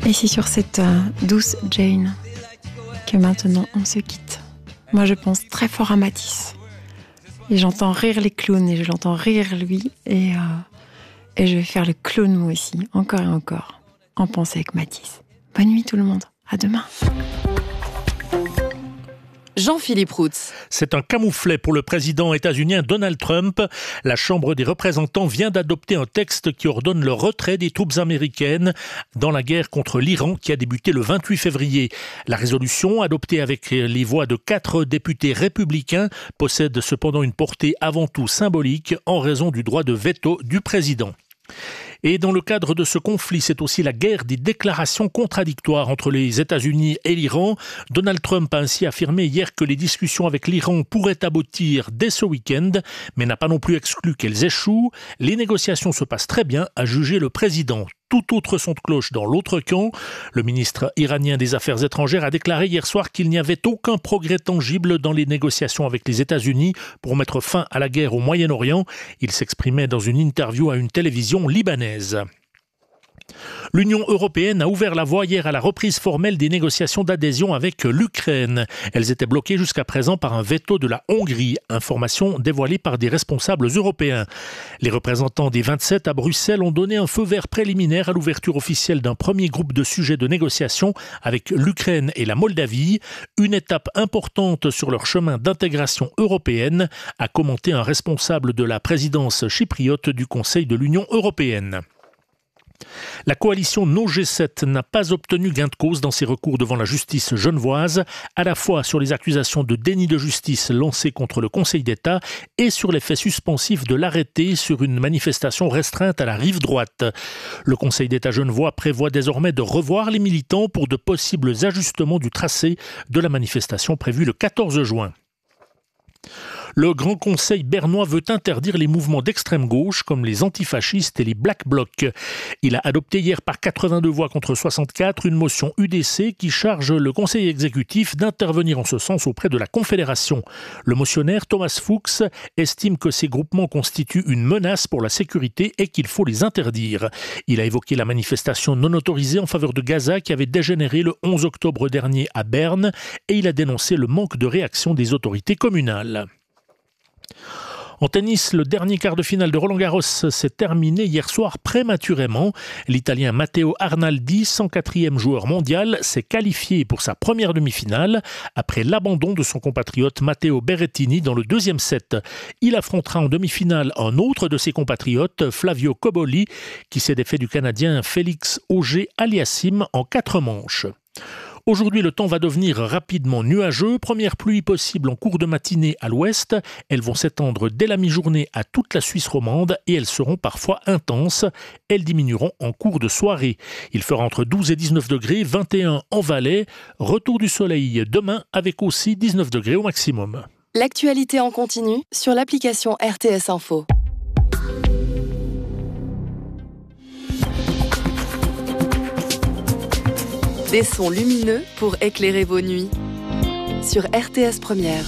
Et c'est sur cette douce Jane que maintenant on se quitte. Moi je pense très fort à Matisse. Et j'entends rire les clowns et je l'entends rire lui. Et je vais faire le clown moi aussi, encore et encore, en pensée avec Matisse. Bonne nuit tout le monde, à demain. Jean-Philippe Routz. C'est un camouflet pour le président états-unien Donald Trump. La Chambre des représentants vient d'adopter un texte qui ordonne le retrait des troupes américaines dans la guerre contre l'Iran qui a débuté le 28 février. La résolution, adoptée avec les voix de 4 députés républicains, possède cependant une portée avant tout symbolique en raison du droit de veto du président. Et dans le cadre de ce conflit, c'est aussi la guerre des déclarations contradictoires entre les États-Unis et l'Iran. Donald Trump a ainsi affirmé hier que les discussions avec l'Iran pourraient aboutir dès ce week-end, mais n'a pas non plus exclu qu'elles échouent. Les négociations se passent très bien, a jugé le président. Tout autre son de cloche dans l'autre camp. Le ministre iranien des Affaires étrangères a déclaré hier soir qu'il n'y avait aucun progrès tangible dans les négociations avec les États-Unis pour mettre fin à la guerre au Moyen-Orient. Il s'exprimait dans une interview à une télévision libanaise. L'Union européenne a ouvert la voie hier à la reprise formelle des négociations d'adhésion avec l'Ukraine. Elles étaient bloquées jusqu'à présent par un veto de la Hongrie, information dévoilée par des responsables européens. Les représentants des 27 à Bruxelles ont donné un feu vert préliminaire à l'ouverture officielle d'un premier groupe de sujets de négociation avec l'Ukraine et la Moldavie, une étape importante sur leur chemin d'intégration européenne, a commenté un responsable de la présidence chypriote du Conseil de l'Union européenne. La coalition No G7 n'a pas obtenu gain de cause dans ses recours devant la justice genevoise, à la fois sur les accusations de déni de justice lancées contre le Conseil d'État et sur l'effet suspensif de l'arrêté sur une manifestation restreinte à la rive droite. Le Conseil d'État genevois prévoit désormais de revoir les militants pour de possibles ajustements du tracé de la manifestation prévue le 14 juin. Le Grand Conseil bernois veut interdire les mouvements d'extrême gauche comme les antifascistes et les Black Blocs. Il a adopté hier par 82 voix contre 64 une motion UDC qui charge le Conseil exécutif d'intervenir en ce sens auprès de la Confédération. Le motionnaire Thomas Fuchs estime que ces groupements constituent une menace pour la sécurité et qu'il faut les interdire. Il a évoqué la manifestation non autorisée en faveur de Gaza qui avait dégénéré le 11 octobre dernier à Berne et il a dénoncé le manque de réaction des autorités communales. En tennis, le dernier quart de finale de Roland-Garros s'est terminé hier soir prématurément. L'Italien Matteo Arnaldi, 104e joueur mondial, s'est qualifié pour sa première demi-finale après l'abandon de son compatriote Matteo Berrettini dans le deuxième set. Il affrontera en demi-finale un autre de ses compatriotes, Flavio Cobolli, qui s'est défait du Canadien Félix Auger-Aliassime en 4 manches. Aujourd'hui, le temps va devenir rapidement nuageux. Première pluie possible en cours de matinée à l'ouest. Elles vont s'étendre dès la mi-journée à toute la Suisse romande et elles seront parfois intenses. Elles diminueront en cours de soirée. Il fera entre 12 et 19 degrés, 21 en Valais. Retour du soleil demain avec aussi 19 degrés au maximum. L'actualité en continu sur l'application RTS Info. Des sons lumineux pour éclairer vos nuits. Sur RTS Première.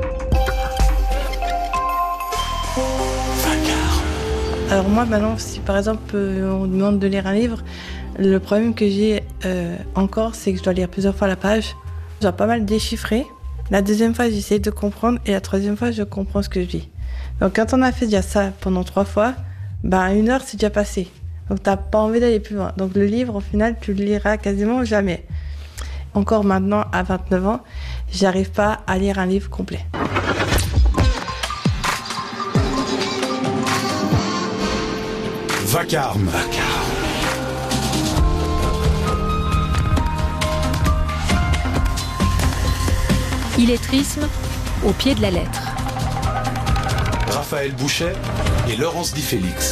Alors moi maintenant, si par exemple on me demande de lire un livre, le problème que j'ai encore, c'est que je dois lire plusieurs fois la page. Je dois pas mal déchiffrer. La deuxième fois, j'essaie de comprendre et la troisième fois, je comprends ce que je lis. Donc quand on a fait déjà ça pendant 3 fois, 1 heure c'est déjà passé. Donc t'as pas envie d'aller plus loin. Donc le livre, au final, tu le liras quasiment jamais. Encore maintenant, à 29 ans, j'arrive pas à lire un livre complet. Vacarme. Illettrisme au pied de la lettre. Raphaël Bouchet et Laurence Di Félix.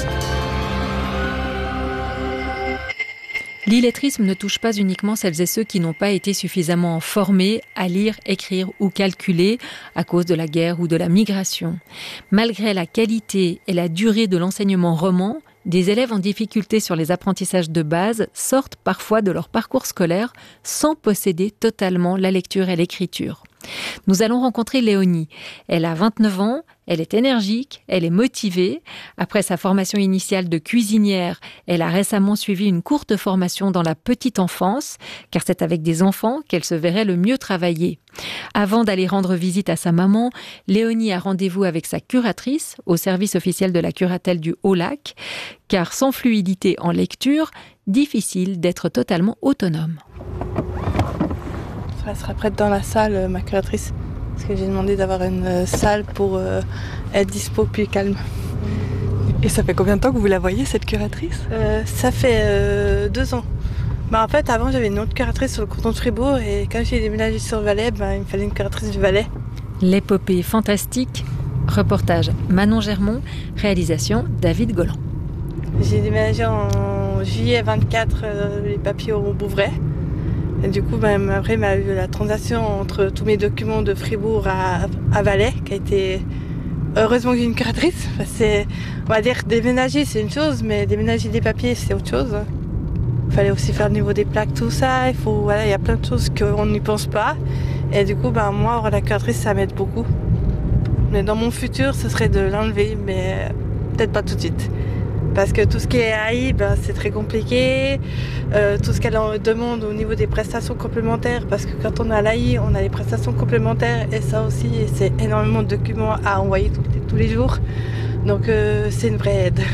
L'illettrisme ne touche pas uniquement celles et ceux qui n'ont pas été suffisamment formés à lire, écrire ou calculer à cause de la guerre ou de la migration. Malgré la qualité et la durée de l'enseignement roman, des élèves en difficulté sur les apprentissages de base sortent parfois de leur parcours scolaire sans posséder totalement la lecture et l'écriture. Nous allons rencontrer Léonie. Elle a 29 ans, Elle est énergique, elle est motivée. Après sa formation initiale de cuisinière, elle a récemment suivi une courte formation dans la petite enfance, car c'est avec des enfants qu'elle se verrait le mieux travailler. Avant d'aller rendre visite à sa maman, Léonie a rendez-vous avec sa curatrice au service officiel de la curatelle du Haut-Lac, car sans fluidité en lecture, difficile d'être totalement autonome. Elle sera prête dans la salle, ma curatrice, parce que j'ai demandé d'avoir une salle pour être dispo puis calme. Et ça fait combien de temps que vous la voyez, cette curatrice ? Ça fait 2 ans. En fait, avant, j'avais une autre curatrice sur le canton de Fribourg et quand j'ai déménagé sur Valais, il me fallait une curatrice du Valais. L'épopée fantastique, reportage Manon Germont, réalisation David Golland. J'ai déménagé en juillet 24, les papiers au Bouvray. Et du coup, après, il m'a eu la transaction entre tous mes documents de Fribourg à Valais, qui a été... Heureusement que j'ai une curatrice. On va dire, déménager, c'est une chose, mais déménager des papiers, c'est autre chose. Il fallait aussi faire le niveau des plaques, tout ça. Il y a plein de choses qu'on n'y pense pas. Et du coup, moi, avoir la curatrice, ça m'aide beaucoup. Mais dans mon futur, ce serait de l'enlever, mais peut-être pas tout de suite. Parce que tout ce qui est AI, c'est très compliqué. Tout ce qu'elle demande au niveau des prestations complémentaires, parce que quand on a l'AI, on a les prestations complémentaires, et ça aussi, c'est énormément de documents à envoyer tous les jours. Donc c'est une vraie aide.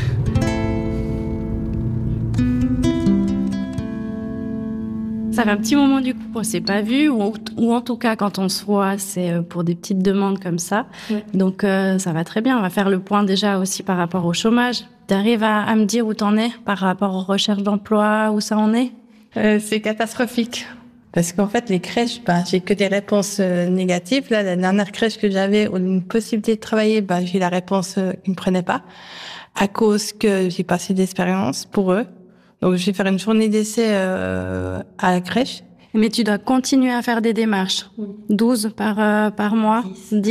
Ça fait un petit moment du coup qu'on s'est pas vu, ou en tout cas quand on se voit, c'est pour des petites demandes comme ça. Ouais. Donc ça va très bien. On va faire le point déjà aussi par rapport au chômage. T'arrives à me dire où t'en es par rapport aux recherches d'emploi, où ça en est ? C'est catastrophique. Parce qu'en fait, les crèches, j'ai que des réponses négatives. Là, la dernière crèche que j'avais, une possibilité de travailler, j'ai la réponse qu'ils me prenaient pas, à cause que j'ai pas assez d'expérience pour eux. Donc, je vais faire une journée d'essai à la crèche. Mais tu dois continuer à faire des démarches. 12 par mois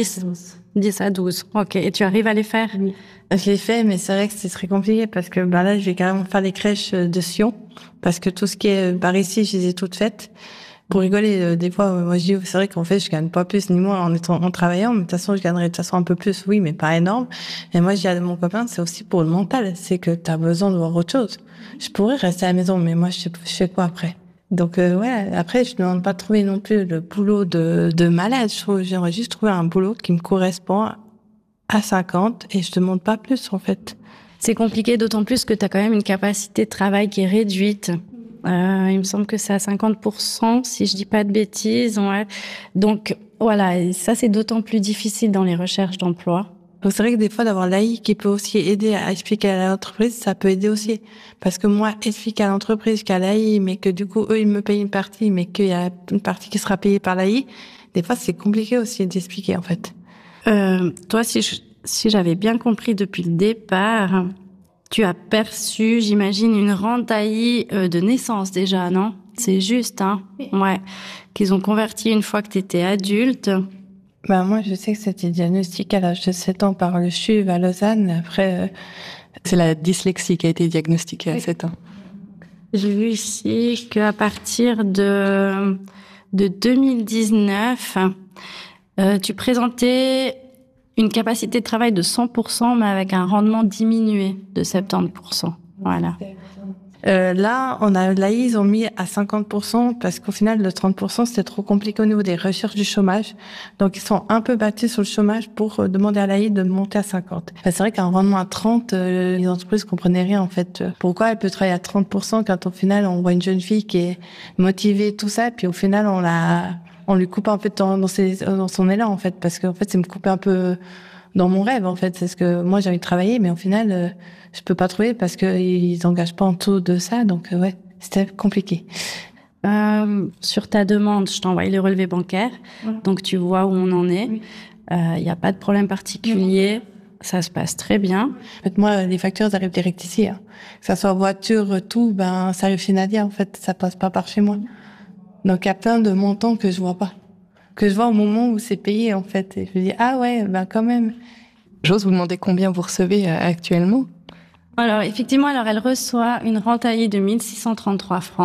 10 à 12. Ok. Et tu arrives à les faire ? Oui. Je l'ai fait, mais c'est vrai que c'est très compliqué parce que là, je vais carrément faire les crèches de Sion. Parce que tout ce qui est par ici, je les ai toutes faites. Pour rigoler, des fois, moi, je dis, c'est vrai qu'en fait, je gagne pas plus ni moins en travaillant, mais de toute façon, je gagnerais de toute façon un peu plus, oui, mais pas énorme. Et moi, je dis à mon copain, c'est aussi pour le mental, c'est que t'as besoin de voir autre chose. Je pourrais rester à la maison, mais moi, je fais quoi après? Donc, après, je ne demande pas de trouver non plus le boulot de malade. J'aimerais juste trouver un boulot qui me correspond à 50 et je demande pas plus, en fait. C'est compliqué, d'autant plus que t'as quand même une capacité de travail qui est réduite. Il me semble que c'est à 50%, si je dis pas de bêtises. Ouais. Donc, voilà, et ça, c'est d'autant plus difficile dans les recherches d'emploi. Donc, c'est vrai que des fois, d'avoir l'AI qui peut aussi aider à expliquer à l'entreprise, ça peut aider aussi. Parce que moi, expliquer à l'entreprise qu'il y a l'AI, mais que du coup, eux, ils me payent une partie, mais qu'il y a une partie qui sera payée par l'AI, des fois, c'est compliqué aussi d'expliquer, en fait. Toi, si j'avais bien compris depuis le départ, tu as perçu, j'imagine, une rente AI de naissance déjà, non ? C'est juste, hein ? Ouais. Qu'ils ont converti une fois que tu étais adulte. Moi, je sais que c'était diagnostiqué à l'âge de 7 ans par le CHUV à Lausanne. Après, c'est la dyslexie qui a été diagnostiquée à 7 ans. J'ai vu ici qu'à partir de 2019, tu présentais une capacité de travail de 100%, mais avec un rendement diminué de 70%. Voilà. Là, l'AI, ils ont mis à 50% parce qu'au final, le 30%, c'était trop compliqué au niveau des recherches du chômage. Donc, ils sont un peu battus sur le chômage pour demander à l'AI de monter à 50. C'est vrai qu'un rendement à 30, les entreprises comprenaient rien, en fait. Pourquoi elle peut travailler à 30% quand au final, on voit une jeune fille qui est motivée, tout ça, puis au final, on lui coupe un peu de temps dans son élan, en fait, parce qu'en fait, c'est me couper un peu dans mon rêve, en fait. C'est ce que moi, j'ai envie de travailler, mais au final, je peux pas trouver parce qu'ils engagent pas en dessous de ça. Donc, c'était compliqué. Sur ta demande, je t'envoie les relevés bancaires. Voilà. Donc, tu vois où on en est. Il y a pas de problème particulier. Ça se passe très bien. En fait, moi, les factures, elles arrivent direct ici. Hein. Que ça soit voiture, tout, ça arrive chez Nadia, en fait. Ça passe pas par chez moi. Donc, il y a plein de montants que je vois pas. Que je vois au moment où c'est payé, en fait. Et je me dis, ah ouais, quand même. J'ose vous demander combien vous recevez actuellement ? Alors, effectivement, elle reçoit une rente AI de 1 633 francs.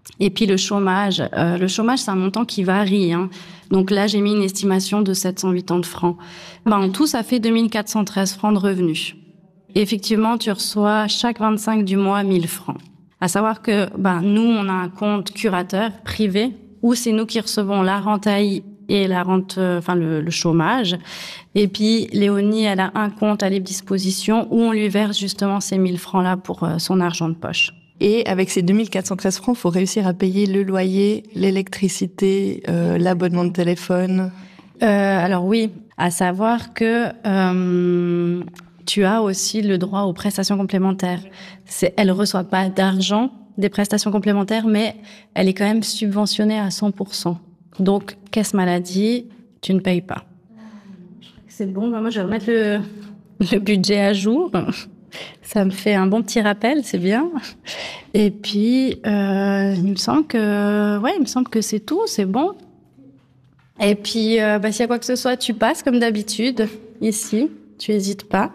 Et puis le chômage, c'est un montant qui varie. Hein. Donc là, j'ai mis une estimation de 780 francs. En tout, ça fait 2413 francs de revenus. Et effectivement, tu reçois chaque 25 du mois 1000 francs. À savoir que nous, on a un compte curateur privé où c'est nous qui recevons la rente AI et la rente, le chômage. Et puis Léonie, elle a un compte à libre disposition où on lui verse justement ces 1000 francs-là pour son argent de poche. Et avec ces 2413 francs, il faut réussir à payer le loyer, l'électricité, l'abonnement de téléphone. Alors oui, à savoir que tu as aussi le droit aux prestations complémentaires. Elle reçoit pas d'argent des prestations complémentaires, mais elle est quand même subventionnée à 100%. Donc, caisse maladie, tu ne payes pas. C'est bon, moi je vais remettre le budget à jour. Ça me fait un bon petit rappel, c'est bien. Et puis, il me semble que c'est tout, c'est bon. Et puis, s'il y a quoi que ce soit, tu passes comme d'habitude, ici, tu hésites pas.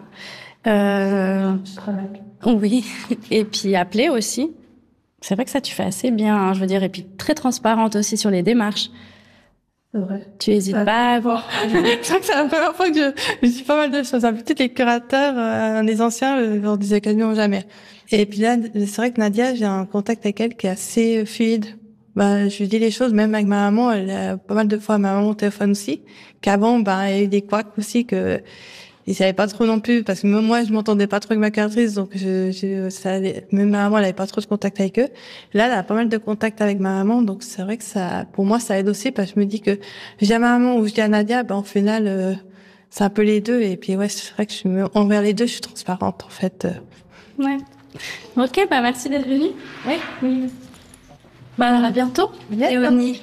Oui, et puis appeler aussi. C'est vrai que ça, tu fais assez bien, hein, je veux dire, et puis très transparente aussi sur les démarches. C'est vrai. Tu hésites pas. Bon. Je crois que c'est la première fois que je dis pas mal de choses. Peut-être les curateurs, les anciens, leur disaient quasiment jamais. Et puis là, c'est vrai que Nadia, j'ai un contact avec elle qui est assez fluide. Je lui dis les choses, même avec ma maman, elle a pas mal de fois ma maman au téléphone aussi, qu'avant, il y a eu des couacs aussi que ils savaient pas trop non plus, parce que même moi, je m'entendais pas trop avec ma curatrice, donc même ma maman, elle avait pas trop de contact avec eux. Là, elle a pas mal de contact avec ma maman, donc c'est vrai que ça, pour moi, ça aide aussi, parce que je me dis que je dis à ma maman ou je dis à Nadia, au final, c'est un peu les deux, et puis ouais, c'est vrai que envers les deux, je suis transparente, en fait. Ouais. Ok, merci d'être venue. Oui. À bientôt. Léonie.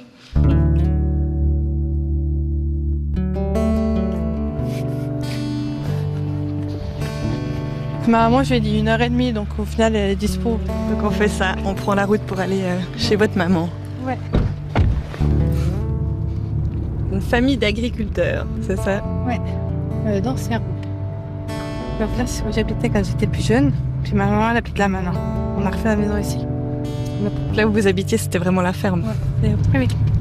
Ma maman, je lui ai dit 1h30, donc au final, elle est dispo. Donc on fait ça, on prend la route pour aller chez votre maman. Ouais. Une famille d'agriculteurs, c'est ça? Ouais, d'anciens. Donc là, c'est où j'habitais quand j'étais plus jeune. Puis ma maman, elle habite là maintenant. On a refait la maison ici. Là où vous habitiez, c'était vraiment la ferme. Ouais, très vite.